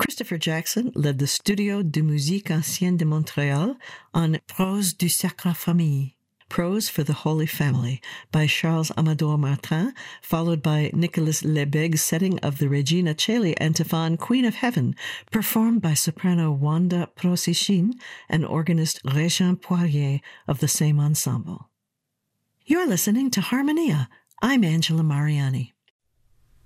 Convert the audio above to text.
Christopher Jackson led the Studio de Musique Ancienne de Montréal on Prose du Sacre Famille, Prose for the Holy Family, by Charles Amador Martin, followed by Nicolas Lebeg's setting of the Regina Coeli antiphon Queen of Heaven, performed by soprano Wanda Prosichin and organist Régin Poirier of the same ensemble. You're listening to Harmonia. I'm Angela Mariani.